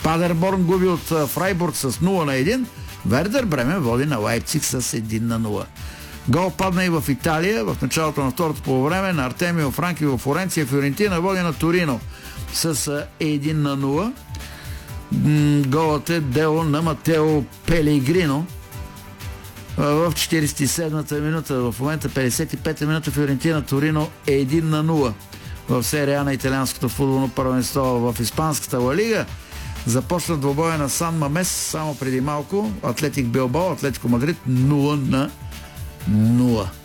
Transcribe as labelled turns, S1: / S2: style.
S1: Падерборн губи от Фрайбург с 0-1. Вердер Бремен води на Лайпциг с 1-0. Гол падна и в Италия в началото на второто полувреме на Артемио Франки в Флоренция. Фиорентина води на Торино с 1-0. Голът е дело на Матео Пелегрино в 47-та минута. В момента 55-та минута Фиорентина Торино е 1-0 в серия на италианското футболно първенство. В испанската Ла Лига започна двобоя на Сан Мамес само преди малко. Атлетик Билбао, Атлетико Мадрид 0-0.